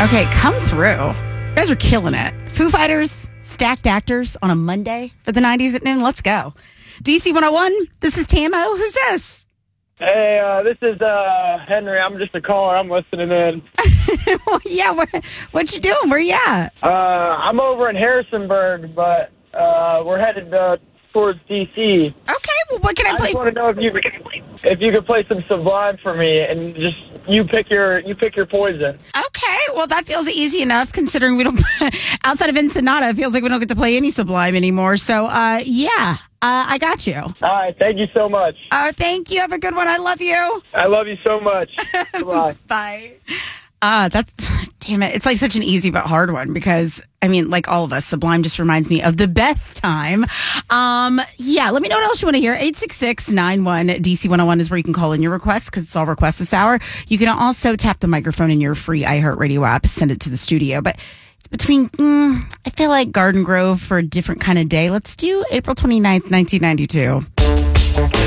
Okay, come through. You guys are killing it. Foo Fighters, Stacked Actors on a Monday for the 90s at noon. Let's go. DC 101, this is Tamo. Who's this? Hey, this is Henry. I'm just a caller. I'm listening in. Well, yeah, what you doing? Where you at? I'm over in Harrisonburg, but we're headed towards DC. Okay, well, what can I I play? just want to know if you could play some Sublime for me, and just you pick your poison. Okay, well, that feels easy enough considering we don't, outside of Ensenada, it feels like we don't get to play any Sublime anymore. So, yeah, I got you. All right, thank you so much. Thank you. Have a good one. I love you. I love you so much. Bye. Bye. Damn it. It's like such an easy but hard one because, I mean, like all of us, Sublime just reminds me of the best time. Yeah, let me know what else you want to hear. 866-91-DC101 is where you can call in your requests because it's all requests this hour. You can also tap the microphone in your free iHeartRadio app, send it to the studio. But it's between, I feel like Garden Grove for a different kind of day. Let's do April 29th, 1992.